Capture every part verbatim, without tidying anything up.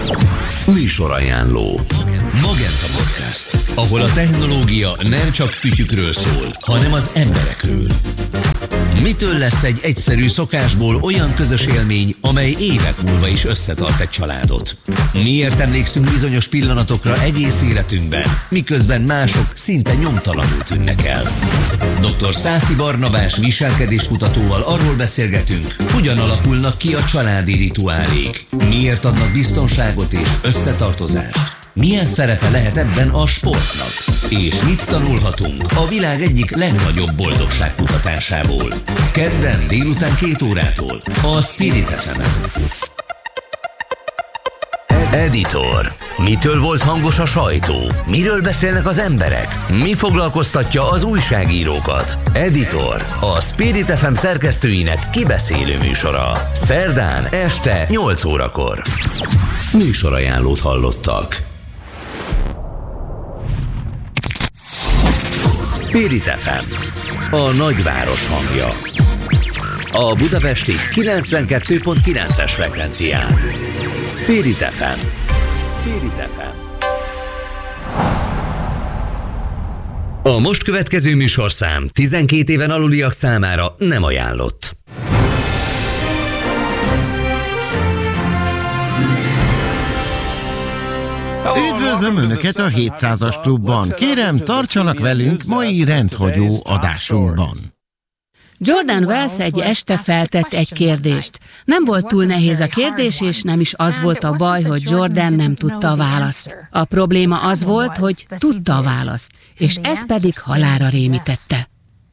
Műsorajánló. Magenta Podcast, ahol a technológia nem csak fütyükről szól, hanem az emberekről. Mitől lesz egy egyszerű szokásból olyan közös élmény, amely évek múlva is összetart egy családot? Miért emlékszünk bizonyos pillanatokra egész életünkben, miközben mások szinte nyomtalanul tűnnek el? doktor Szászi Barnabás viselkedéskutatóval arról beszélgetünk, hogyan alakulnak ki a családi rituálék, miért adnak biztonságot és összetartozást, milyen szerepe lehet ebben a sportnak, és mit tanulhatunk a világ egyik legnagyobb boldogságkutatásából. Kedden délután két órától a Spirit ef emen. Editor. Mitől volt hangos a sajtó? Miről beszélnek az emberek? Mi foglalkoztatja az újságírókat? Editor. A Spirit ef em szerkesztőinek kibeszélő műsora. Szerdán este nyolc órakor. Műsorajánlót hallottak. Spirit ef em. A nagyváros hangja. A budapesti kilencvenkettő pont kilences frekvencián. Spirit ef em. Spirit ef em. A most következő műsorszám tizenkét éven aluliak számára nem ajánlott. Üdvözlöm Önöket a hétszázas klubban. Kérem, tartsanak velünk mai rendhagyó adásunkban. Jordan Wells egy este feltett egy kérdést. Nem volt túl nehéz a kérdés, és nem is az volt a baj, hogy Jordan nem tudta a választ. A probléma az volt, hogy tudta a választ, és ez pedig halálra rémítette.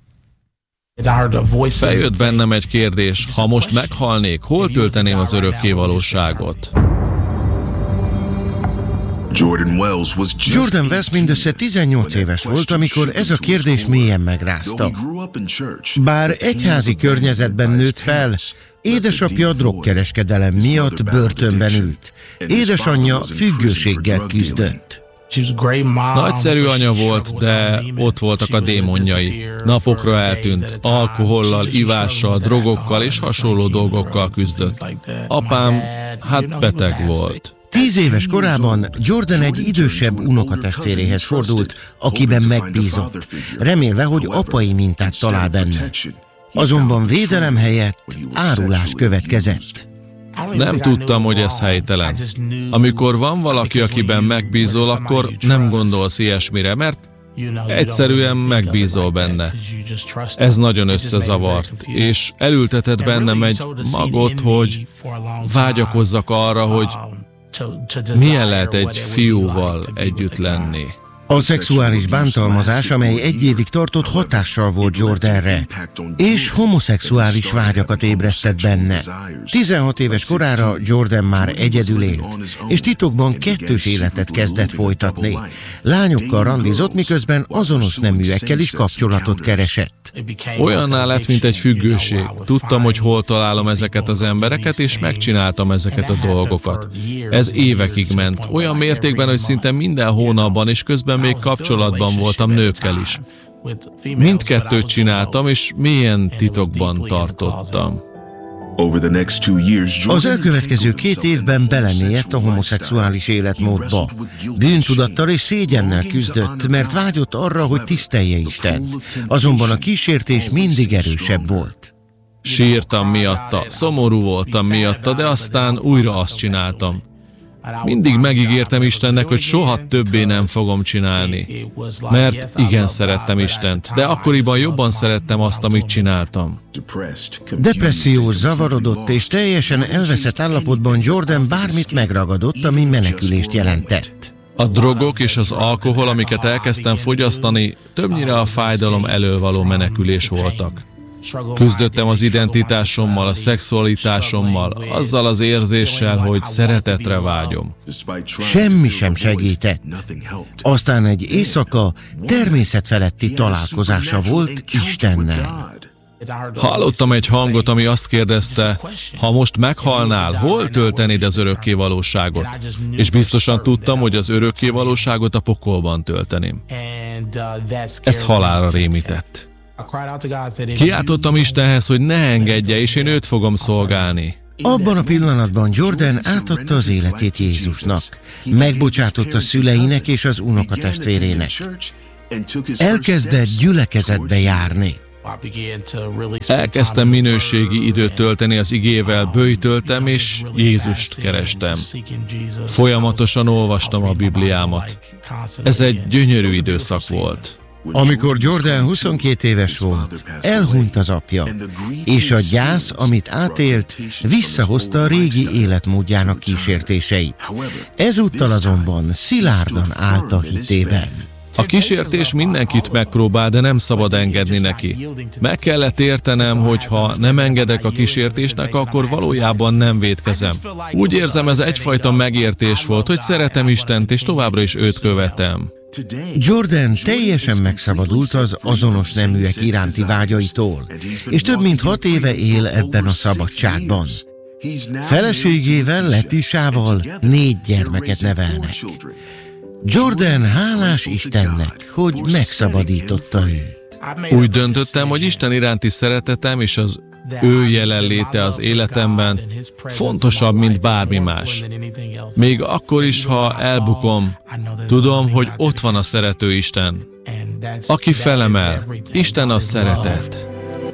Feljött bennem egy kérdés, ha most meghalnék, hol tölteném az örökkévalóságot? Jordan Wells mindössze tizennyolc éves volt, amikor ez a kérdés mélyen megrázta. Bár egyházi környezetben nőtt fel, édesapja drogkereskedelem miatt börtönben ült. Édesanyja függőséggel küzdött. Nagyszerű anya volt, de ott voltak a démonjai. Napokra eltűnt, alkohollal, ivással, drogokkal és hasonló dolgokkal küzdött. Apám, hát beteg volt. Tíz éves korában Jordan egy idősebb unokatestvéréhez fordult, akiben megbízott, remélve, hogy apai mintát talál benne. Azonban védelem helyett árulás következett. Nem tudtam, hogy ez helytelen. Amikor van valaki, akiben megbízol, akkor nem gondolsz ilyesmire, mert egyszerűen megbízol benne. Ez nagyon összezavart, és elültetett bennem egy magot, hogy vágyakozzak arra, hogy milyen lehet egy fiúval együtt lenni. A szexuális bántalmazás, amely egy évig tartott, hatással volt Jordanre, és homoszexuális vágyakat ébresztett benne. tizenhat éves korára Jordan már egyedül élt, és titokban kettős életet kezdett folytatni. Lányokkal randizott, miközben azonos neműekkel is kapcsolatot keresett. Olyanná lett, mint egy függőség. Tudtam, hogy hol találom ezeket az embereket, és megcsináltam ezeket a dolgokat. Ez évekig ment, olyan mértékben, hogy szinte minden hónapban, és közben még kapcsolatban voltam nőkkel is. Mindkettőt csináltam, és mélyen titokban tartottam. Az elkövetkező két évben belemélyedt a homoszexuális életmódba. Bűntudattal és szégyennel küzdött, mert vágyott arra, hogy tisztelje Istent. Azonban a kísértés mindig erősebb volt. Sírtam miatta, szomorú voltam miatta, de aztán újra azt csináltam. Mindig megígértem Istennek, hogy soha többé nem fogom csinálni. Mert igen, szerettem Istent, de akkoriban jobban szerettem azt, amit csináltam. Depressziós, zavarodott és teljesen elveszett állapotban Jordan bármit megragadott, ami menekülést jelentett. A drogok és az alkohol, amiket elkezdtem fogyasztani, többnyire a fájdalom elől való menekülés voltak. Küzdöttem az identitásommal, a szexualitásommal, azzal az érzéssel, hogy szeretetre vágyom. Semmi sem segített. Aztán egy éjszaka természetfeletti találkozása volt Istennel. Hallottam egy hangot, ami azt kérdezte, ha most meghalnál, hol töltenéd az örökkévalóságot? És biztosan tudtam, hogy az örökkévalóságot a pokolban tölteném. Ez halálra rémített. Kiáltottam Istenhez, hogy ne engedje, és én őt fogom szolgálni. Abban a pillanatban Jordan átadta az életét Jézusnak, megbocsátotta szüleinek és az unokatestvérének. Elkezdett gyülekezetbe járni. Elkezdtem minőségi időt tölteni az igével, böjtöltem és Jézust kerestem. Folyamatosan olvastam a Bibliámat. Ez egy gyönyörű időszak volt. Amikor Jordan huszonkét éves volt, elhunyt az apja, és a gyász, amit átélt, visszahozta a régi életmódjának kísértéseit. Ezúttal azonban szilárdan állt a hitében. A kísértés mindenkit megpróbál, de nem szabad engedni neki. Meg kellett értenem, hogy ha nem engedek a kísértésnek, akkor valójában nem vétkezem. Úgy érzem, ez egyfajta megértés volt, hogy szeretem Istent, és továbbra is őt követem. Jordan teljesen megszabadult az azonos neműek iránti vágyaitól, és több mint hat éve él ebben a szabadságban. Feleségével, Letisával négy gyermeket nevelnek. Jordan hálás Istennek, hogy megszabadította őt. Úgy döntöttem, hogy Isten iránti szeretetem és az ő jelenléte az életemben fontosabb, mint bármi más. Még akkor is, ha elbukom, tudom, hogy ott van a szerető Isten, aki felemel. Isten a szeretet.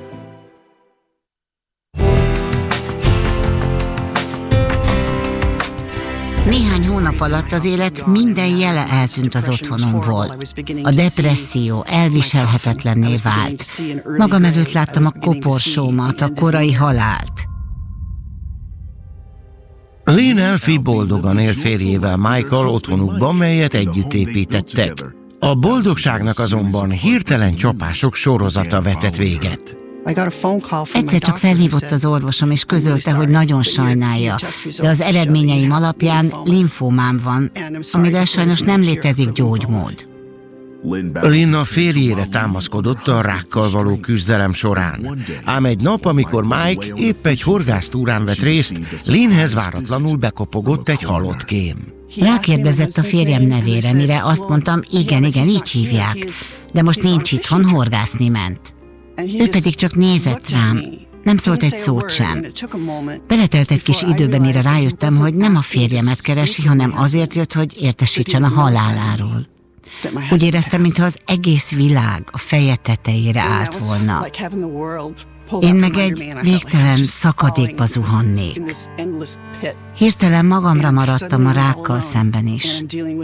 Néhány hónap alatt az élet minden jele eltűnt az otthonomból. A depresszió elviselhetetlenné vált. Magam előtt láttam a koporsómat, a korai halált. Lynn Elfie boldogan élt férjével Michael otthonukban, melyet együtt építettek. A boldogságnak azonban hirtelen csapások sorozata vetett véget. Egyszer csak felhívott az orvosom, és közölte, hogy nagyon sajnálja, de az eredményeim alapján limfómám van, amire sajnos nem létezik gyógymód. Lynn a férjére támaszkodott a rákkal való küzdelem során. Ám egy nap, amikor Mike épp egy horgásztúrán vett részt, Lynnhez váratlanul bekopogott egy halott kém. Rákérdezett a férjem nevére, mire azt mondtam, igen, igen, így hívják, de most nincs itthon, horgászni ment. Ő pedig csak nézett rám, nem szólt egy szót sem. Beletelt egy kis időben, mire rájöttem, hogy nem a férjemet keresi, hanem azért jött, hogy értesítsen a haláláról. Úgy éreztem, mintha az egész világ a feje tetejére állt volna. Én meg egy végtelen szakadékba zuhannék. Hirtelen magamra maradtam a rákkal szemben is.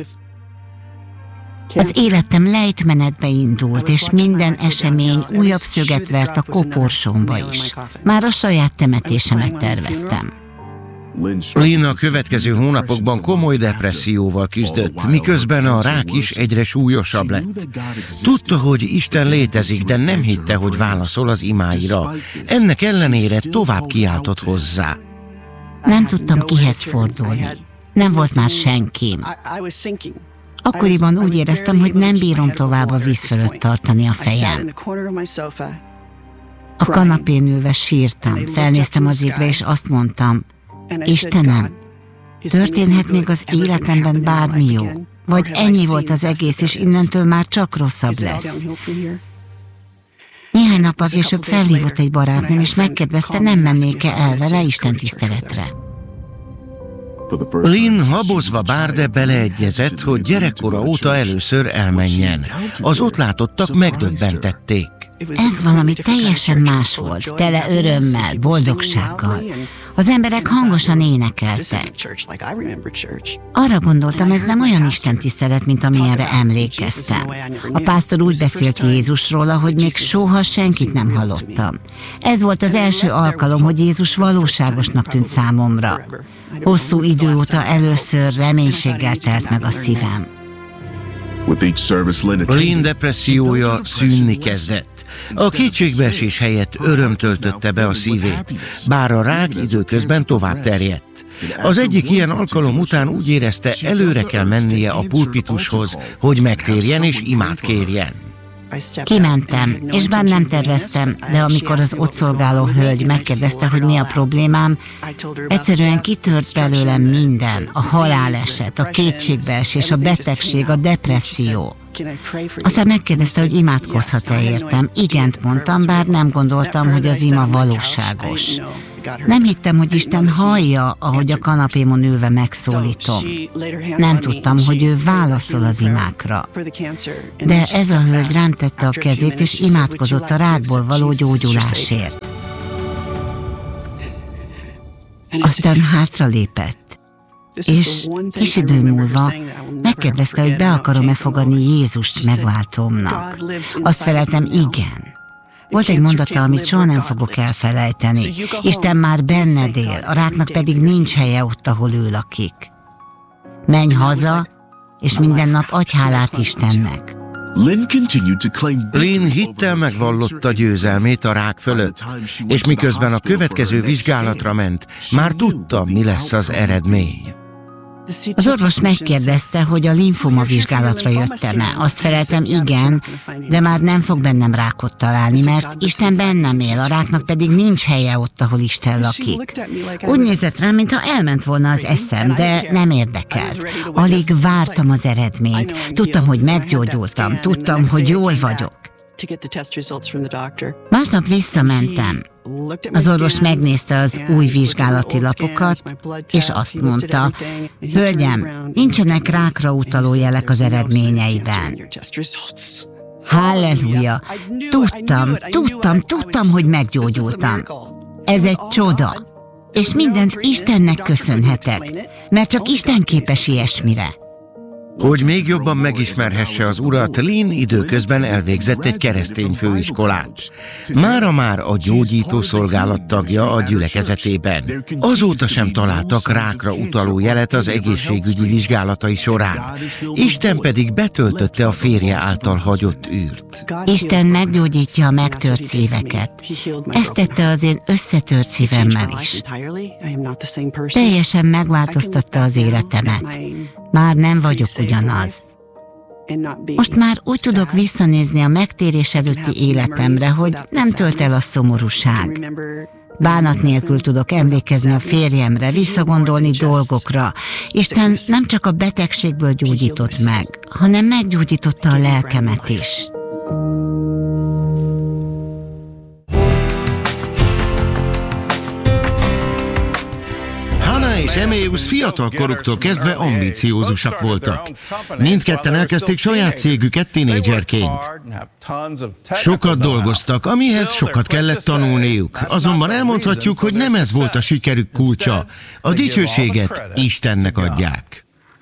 Az életem lejtmenetbe indult, és minden esemény újabb szöget vert a koporsómba is. Már a saját temetésemet terveztem. Lynn a következő hónapokban komoly depresszióval küzdött, miközben a rák is egyre súlyosabb lett. Tudta, hogy Isten létezik, de nem hitte, hogy válaszol az imáira. Ennek ellenére tovább kiáltott hozzá. Nem tudtam kihez fordulni. Nem volt már senkim. Akkoriban úgy éreztem, hogy nem bírom tovább a víz fölött tartani a fejem. A kanapén ülve sírtam, felnéztem az égre, és azt mondtam, Istenem, történhet még az életemben bármi jó, vagy ennyi volt az egész, és innentől már csak rosszabb lesz. Néhány nappal később felhívott egy barátnőm, és megkérdezte, nem mennék-e el vele istentiszteletre. Lynn habozva bár, de beleegyezett, hogy gyerekkora óta először elmenjen. Az ott látottak megdöbbentették. Ez valami teljesen más volt, tele örömmel, boldogsággal. Az emberek hangosan énekeltek. Arra gondoltam, ez nem olyan istentisztelet, mint amilyenre emlékeztem. A pásztor úgy beszélt Jézusról, ahogy még soha senkit nem hallottam. Ez volt az első alkalom, hogy Jézus valóságosnak tűnt számomra. Hosszú idő óta először reménységgel telt meg a szívem. Lynn depressziója szűnni kezdett. A kétségbeesés helyett öröm töltötte be a szívét, bár a rák időközben tovább terjedt. Az egyik ilyen alkalom után úgy érezte, előre kell mennie a pulpitushoz, hogy megtérjen és imát kérjen. Kimentem, és bár nem terveztem, de amikor az ott szolgáló hölgy megkérdezte, hogy mi a problémám, egyszerűen kitört belőlem minden, a haláleset, a kétségbeesés, a betegség, a depresszió. Aztán megkérdezte, hogy imádkozhat-e értem. Igent mondtam, bár nem gondoltam, hogy az ima valóságos. Nem hittem, hogy Isten hallja, ahogy a kanapémon ülve megszólítom. Nem tudtam, hogy ő válaszol az imákra. De ez a hölgy rám tette a kezét, és imádkozott a rákból való gyógyulásért. Aztán hátralépett, és kis idő múlva megkérdezte, hogy be akarom-e fogadni Jézust megváltómnak. Azt feleltem, igen. Volt egy mondata, amit soha nem fogok elfelejteni. Isten már benned él, a ráknak pedig nincs helye ott, ahol ő lakik. Menj haza, és minden nap adj hálát Istennek. Lynn hittel megvallotta győzelmét a rák fölött, és miközben a következő vizsgálatra ment, már tudta, mi lesz az eredmény. Az orvos megkérdezte, hogy a limfoma vizsgálatra jöttem-e. Azt feleltem, igen, de már nem fog bennem rákot találni, mert Isten bennem él, a ráknak pedig nincs helye ott, ahol Isten lakik. Úgy nézett rám, mintha elment volna az eszem, de nem érdekelt. Alig vártam az eredményt. Tudtam, hogy meggyógyultam, tudtam, hogy jól vagyok. Másnap visszamentem. Az orvos megnézte az új vizsgálati lapokat, és azt mondta, hölgyem, nincsenek rákra utaló jelek az eredményeiben. Halleluja! Tudtam, tudtam, tudtam, hogy meggyógyultam. Ez egy csoda. És mindent Istennek köszönhetek, mert csak Isten képes ilyesmire. Hogy még jobban megismerhesse az Urat, Lynn időközben elvégzett egy keresztény főiskolát. Mára már a gyógyító szolgálat tagja a gyülekezetében. Azóta sem találtak rákra utaló jelet az egészségügyi vizsgálatai során. Isten pedig betöltötte a férje által hagyott űrt. Isten meggyógyítja a megtört szíveket. Ezt tette az én összetört szívemmel is. Teljesen megváltoztatta az életemet. Már nem vagyok ugyanaz. Most már úgy tudok visszanézni a megtérés előtti életemre, hogy nem tölt el a szomorúság. Bánat nélkül tudok emlékezni a férjemre, visszagondolni dolgokra. Isten nem csak a betegségből gyógyított meg, hanem meggyógyította a lelkemet is. Hannah és Emmaus fiatal koruktól kezdve ambiciózusak voltak. Mindketten elkezdték saját cégüket tinédzserként. Sokat dolgoztak, amihez sokat kellett tanulniuk. Azonban elmondhatjuk, hogy nem ez volt a sikerük kulcsa. A dicsőséget Istennek adják.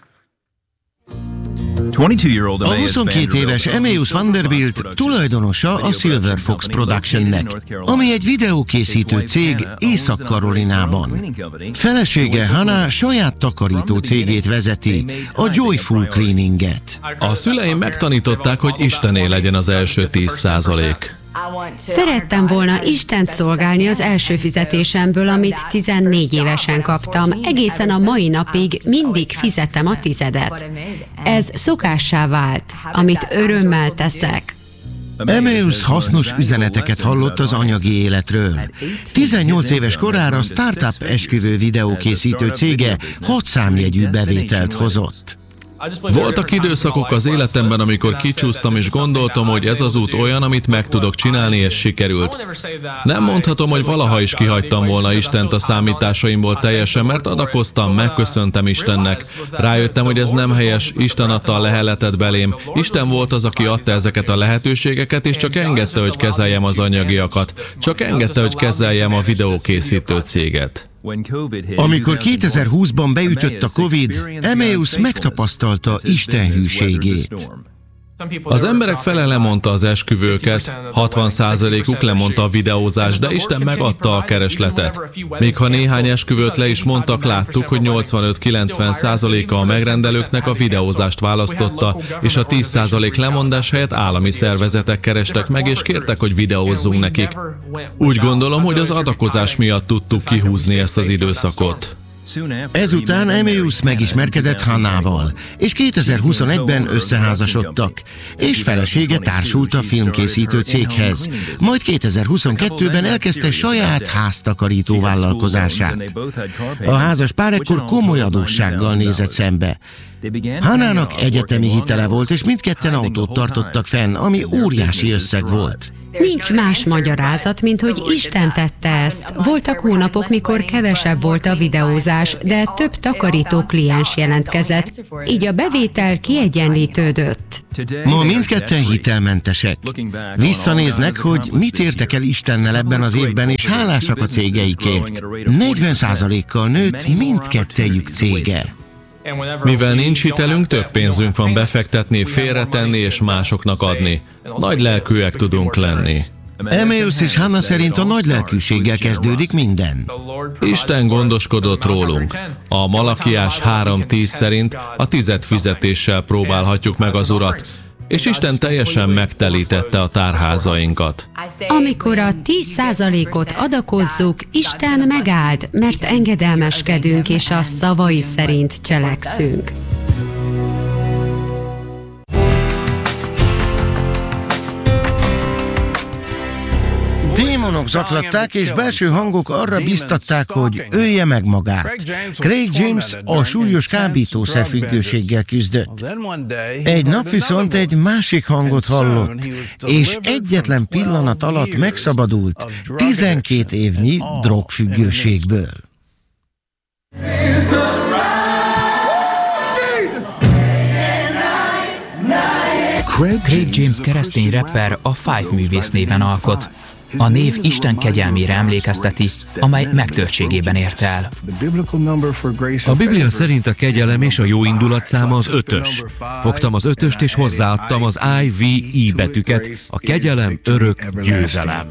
A huszonkét éves Emmaus Vanderbilt tulajdonosa a Silver Fox Productionnek, ami egy videókészítő cég Észak-Karolinában. Felesége Hannah saját takarító cégét vezeti, a Joyful Cleaninget. A szüleim megtanították, hogy Istené legyen az első tíz százalék. Szerettem volna Istent szolgálni az első fizetésemből, amit tizennégy évesen kaptam. Egészen a mai napig mindig fizetem a tizedet. Ez szokássá vált, amit örömmel teszek. Emmaus hasznos üzeneteket hallott az anyagi életről. tizennyolc éves korára startup esküvő videókészítő cége hat számjegyű bevételt hozott. Voltak időszakok az életemben, amikor kicsúsztam, és gondoltam, hogy ez az út olyan, amit meg tudok csinálni, és sikerült. Nem mondhatom, hogy valaha is kihagytam volna Istent a számításaimból teljesen, mert adakoztam, megköszöntem Istennek. Rájöttem, hogy ez nem helyes, Isten adta a leheletet belém. Isten volt az, aki adta ezeket a lehetőségeket, és csak engedte, hogy kezeljem az anyagiakat. Csak engedte, hogy kezeljem a videókészítő céget. Amikor kétezer-húszban beütött a Covid, Emmaus megtapasztalta Isten hűségét. Az emberek fele lemondta az esküvőket, hatvan százalékuk lemondta a videózást, de Isten megadta a keresletet. Még ha néhány esküvőt le is mondtak, láttuk, hogy nyolcvanöt-kilencven százaléka a megrendelőknek a videózást választotta, és a tíz százalék lemondás helyett állami szervezetek kerestek meg, és kértek, hogy videózzunk nekik. Úgy gondolom, hogy az adakozás miatt tudtuk kihúzni ezt az időszakot. Ezután Emmaus megismerkedett Hannával, és kétezer-huszonegyben összeházasodtak, és felesége társult a filmkészítő céghez. Majd kétezer-huszonkettőben elkezdte saját háztakarító vállalkozását. A házas pár ekkor komoly adóssággal nézett szembe. Hannahnak egyetemi hitele volt, és mindketten autót tartottak fenn, ami óriási összeg volt. Nincs más magyarázat, mint hogy Isten tette ezt. Voltak hónapok, mikor kevesebb volt a videózás, de több takarító kliens jelentkezett, így a bevétel kiegyenlítődött. Ma mindketten hitelmentesek. Visszanéznek, hogy mit értek el Istennel ebben az évben, és hálásak a cégeikért. negyven százalékkal nőtt mindkettejük cége. Mivel nincs hitelünk, több pénzünk van befektetni, félretenni és másoknak adni. Nagy lelkűek tudunk lenni. Emmaus és Hannah szerint a nagy lelkűséggel kezdődik minden. Isten gondoskodott rólunk. A Malakiás három tíz szerint a tized fizetéssel próbálhatjuk meg az Urat, és Isten teljesen megtelítette a tárházainkat. Amikor a tíz százalékot adakozzuk, Isten megáld, mert engedelmeskedünk és a szavai szerint cselekszünk. Démonok zaklatták, és belső hangok arra biztatták, hogy ölje meg magát. Craig James a súlyos kábítószerfüggőséggel küzdött. Egy nap viszont egy másik hangot hallott, és egyetlen pillanat alatt megszabadult tizenkét évnyi drogfüggőségből. Craig James keresztény rapper a Five művész néven alkot. A név Isten kegyelmére emlékezteti, amely megtörtségében érte el. A Biblia szerint a kegyelem és a jó indulat száma az ötös. Fogtam az ötöst és hozzáadtam az I V E betűket, a kegyelem örök győzelem.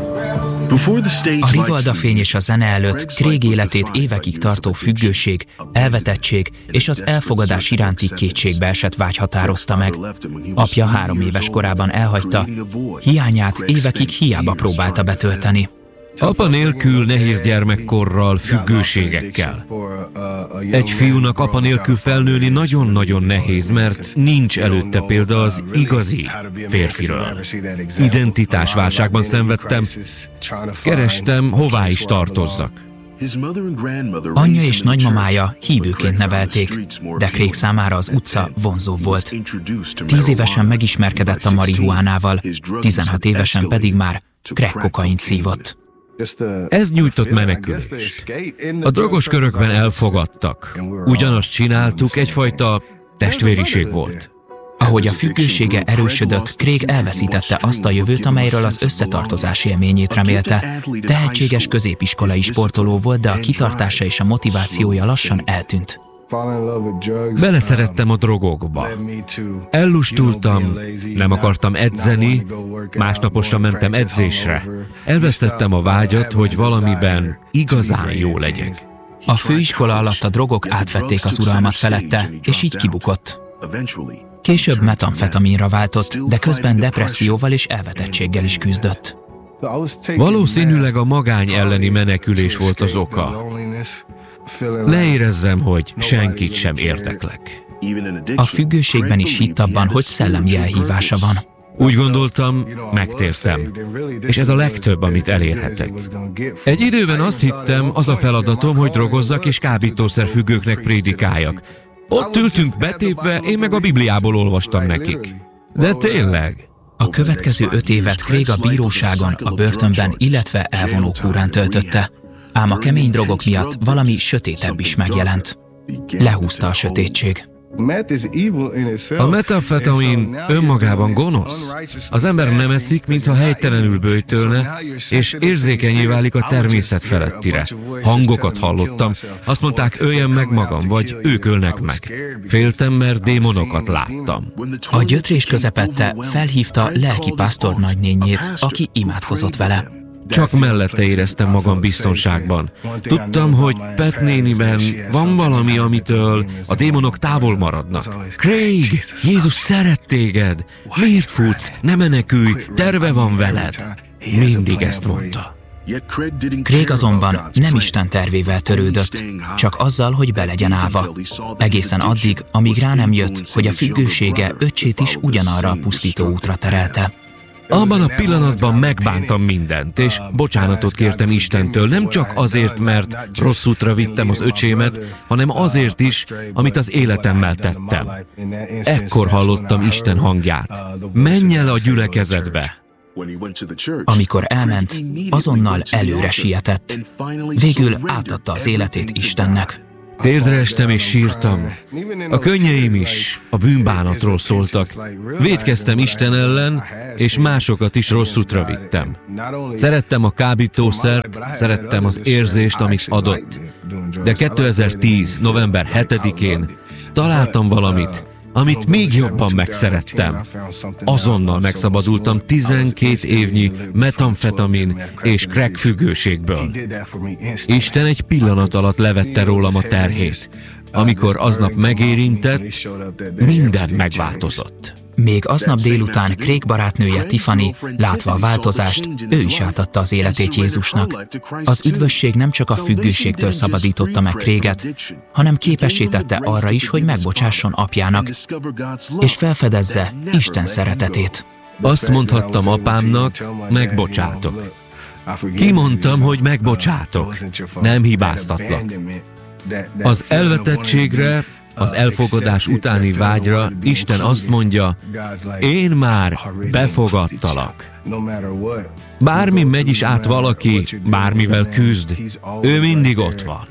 A rivaldafény és a zene előtt Craig életét évekig tartó függőség, elvetettség és az elfogadás iránti kétségbeesett vágy határozta meg. Apja három éves korában elhagyta, hiányát évekig hiába próbálta betölteni. Apa nélkül nehéz gyermekkorral, függőségekkel. Egy fiúnak apa nélkül felnőni nagyon-nagyon nehéz, mert nincs előtte példa az igazi férfiről. Identitásválságban szenvedtem, kerestem, hová is tartozzak. Anyja és nagymamája hívőként nevelték, de Craig számára az utca vonzó volt. Tíz évesen megismerkedett a marihuánával, tizenhat évesen pedig már crack kokaint szívott. Ez nyújtott menekülést. A drogos körökben elfogadtak. Ugyanazt csináltuk, egyfajta testvériség volt. Ahogy a függősége erősödött, Craig elveszítette azt a jövőt, amelyről az összetartozás élményét remélte. Tehetséges középiskolai sportoló volt, de a kitartása és a motivációja lassan eltűnt. Beleszerettem a drogokba. Ellustultam, nem akartam edzeni, másnaposra mentem edzésre. Elvesztettem a vágyat, hogy valamiben igazán jó legyek. A főiskola alatt a drogok átvették az uralmat felette, és így kibukott. Később metamfetaminra váltott, de közben depresszióval és elvetettséggel is küzdött. Valószínűleg a magány elleni menekülés volt az oka. Ne érezzem, hogy senkit sem érdeklek. A függőségben is hitt abban, hogy szellemi elhívása van. Úgy gondoltam, megtértem, és ez a legtöbb, amit elérhetek. Egy időben azt hittem, az a feladatom, hogy drogozzak és kábítószerfüggőknek prédikáljak. Ott ültünk betépve, én meg a Bibliából olvastam nekik. De tényleg. A következő öt évet Craig a bíróságon, a börtönben, illetve elvonókúrán töltötte. Ám a kemény drogok miatt valami sötétebb is megjelent. Lehúzta a sötétség. A metamfetamin önmagában gonosz. Az ember nem eszik, mintha helytelenül böjtölne, és érzékenyé válik a természet felettire. Hangokat hallottam, azt mondták, öljem meg magam, vagy ők ölnek meg. Féltem, mert démonokat láttam. A gyötrés közepette felhívta lelkipásztor nagynényét, aki imádkozott vele. Csak mellette éreztem magam biztonságban. Tudtam, hogy Pat néniben van valami, amitől a démonok távol maradnak. Craig, Jézus szeret téged! Miért futsz? Ne menekülj! Terve van veled! Mindig ezt mondta. Craig azonban nem Isten tervével törődött, csak azzal, hogy be legyen állva. Egészen addig, amíg rá nem jött, hogy a függősége öccsét is ugyanarra a pusztító útra terelte. Abban a pillanatban megbántam mindent, és bocsánatot kértem Istentől, nem csak azért, mert rossz útra vittem az öcsémet, hanem azért is, amit az életemmel tettem. Ekkor hallottam Isten hangját. Menj el a gyülekezetbe! Amikor elment, azonnal előre sietett. Végül átadta az életét Istennek. Térdre estem és sírtam. A könnyeim is a bűnbánatról szóltak. Vétkeztem Isten ellen, és másokat is rossz útra vittem. Szerettem a kábítószert, szerettem az érzést, amit adott. De kétezer-tíz. november hetedikén találtam valamit, amit még jobban megszerettem. Azonnal megszabadultam tizenkét évnyi metamfetamin és crack függőségből. Isten egy pillanat alatt levette rólam a terhét. Amikor aznap megérintett, minden megváltozott. Még aznap délután Craig barátnője Tiffany, látva a változást, ő is átadta az életét Jézusnak. Az üdvösség nem csak a függőségtől szabadította meg Craiget, hanem képessé tette arra is, hogy megbocsásson apjának, és felfedezze Isten szeretetét. Azt mondhattam apámnak, megbocsátok. Kimondtam, hogy megbocsátok. Nem hibáztatlak. Az elvetettségre, az elfogadás utáni vágyra Isten azt mondja, én már befogadtalak. Bármi megy is át valaki, bármivel küzd, ő mindig ott van.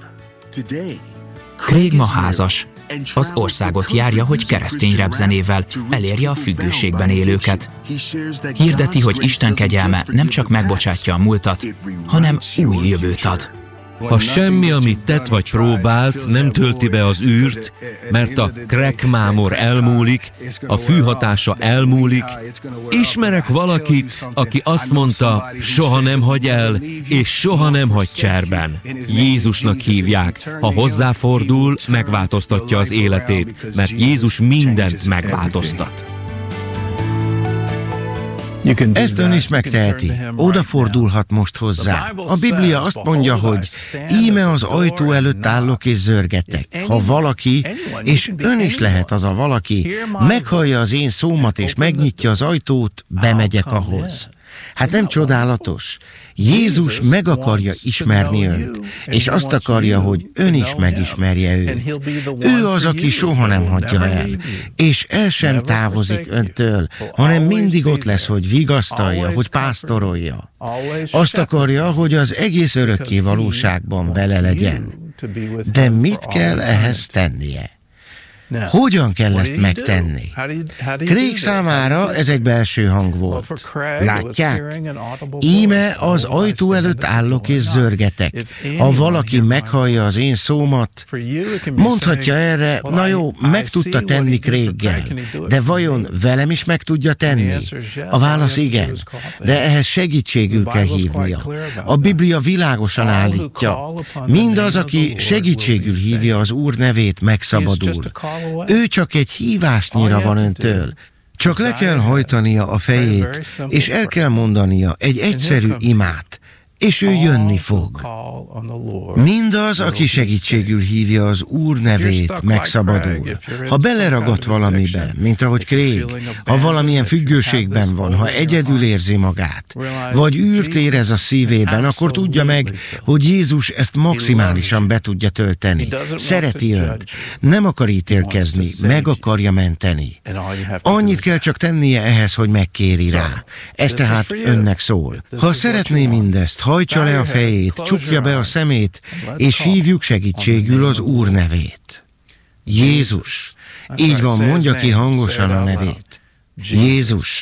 Craig ma házas. Az országot járja, hogy keresztény repzenével elérje a függőségben élőket. Hirdeti, hogy Isten kegyelme nem csak megbocsátja a múltat, hanem új jövőt ad. Ha semmi, amit tett vagy próbált, nem tölti be az űrt, mert a crack mámor elmúlik, a fűhatása elmúlik, ismerek valakit, aki azt mondta, soha nem hagy el, és soha nem hagy cserben. Jézusnak hívják. Ha hozzáfordul, megváltoztatja az életét, mert Jézus mindent megváltoztat. Ezt ön is megteheti. Odafordulhat most hozzá. A Biblia azt mondja, hogy íme az ajtó előtt állok és zörgetek. Ha valaki, és ön is lehet az a valaki, meghallja az én szómat és megnyitja az ajtót, bemegyek ahhoz. Hát nem csodálatos? Jézus meg akarja ismerni önt, és azt akarja, hogy ön is megismerje őt. Ő az, aki soha nem hagyja el, és el sem távozik öntől, hanem mindig ott lesz, hogy vigasztalja, hogy pásztorolja. Azt akarja, hogy az egész örökké valóságban vele legyen. De mit kell ehhez tennie? Hogyan kell ezt megtenni? Craig számára ez egy belső hang volt. Látják? Íme az ajtó előtt állok és zörgetek. Ha valaki meghallja az én szómat, mondhatja erre, na jó, meg tudta tenni Craiggel, de vajon velem is meg tudja tenni? A válasz igen, de ehhez segítségül kell hívnia. A Biblia világosan állítja, mindaz, aki segítségül hívja az Úr nevét, megszabadul. Ő csak egy hívásnyira van öntől. Csak le kell hajtania a fejét, és el kell mondania egy egyszerű imát, és ő jönni fog. Mindaz, aki segítségül hívja az Úr nevét, megszabadul. Ha beleragadt valamiben, mint ahogy Craig, ha valamilyen függőségben van, ha egyedül érzi magát, vagy űrt érez a szívében, akkor tudja meg, hogy Jézus ezt maximálisan be tudja tölteni. Szereti önt, nem akar ítélkezni, meg akarja menteni. Annyit kell csak tennie ehhez, hogy megkéri rá. Ez tehát önnek szól. Ha szeretné mindezt, hajtsa le a fejét, csukja be a szemét, és hívjuk segítségül az Úr nevét. Jézus. Így van, mondja ki hangosan a nevét. Jézus.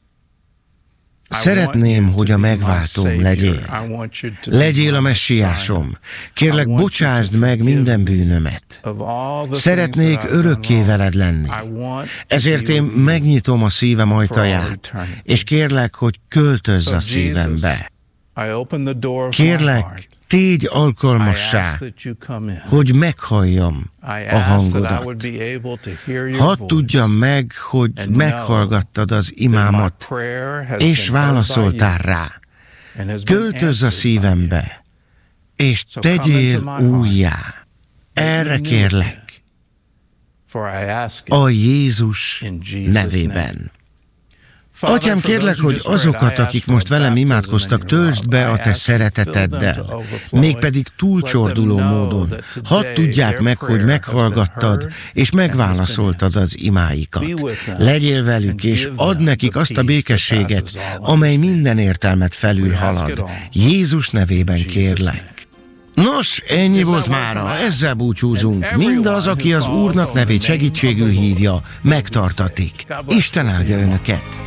Szeretném, hogy a megváltóm legyél. Legyél a messiásom. Kérlek, bocsásd meg minden bűnömet. Szeretnék örökké veled lenni. Ezért én megnyitom a szívem ajtaját, és kérlek, hogy költözz a szívembe. Kérlek, tégy alkalmassá, hogy meghalljam a hangodat. Hadd tudjam meg, hogy meghallgattad az imámat, és válaszoltál rá. Költözz a szívembe, és tegyél újjá. Erre kérlek, a Jézus nevében. Atyám, kérlek, hogy azokat, akik most velem imádkoztak, töltsd be a te szereteteddel, mégpedig túlcsorduló módon. Hadd tudják meg, hogy meghallgattad, és megválaszoltad az imáikat. Legyél velük, és add nekik azt a békességet, amely minden értelmet felülhalad. Jézus nevében kérlek. Nos, ennyi volt mára, ezzel búcsúzunk. Mindaz, aki az Úrnak nevét segítségül hívja, megtartatik. Isten áldja önöket!